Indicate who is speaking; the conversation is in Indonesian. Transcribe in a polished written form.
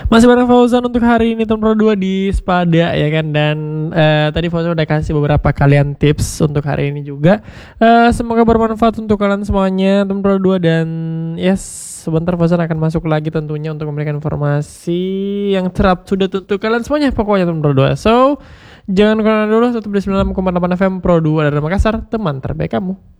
Speaker 1: Masih bareng Fauzan untuk hari ini Tom Pro 2 di Spada ya kan. Dan tadi Fauzan udah kasih beberapa kalian tips untuk hari ini juga. Semoga bermanfaat untuk kalian semuanya Tom Pro 2. Dan yes, sebentar Fauzan akan masuk lagi tentunya untuk memberikan informasi yang terap sudah untuk kalian semuanya pokoknya Tom Pro 2. So jangan kemana dulu, tetap di 96,8 FM Pro 2 dari Makassar, teman terbaik kamu.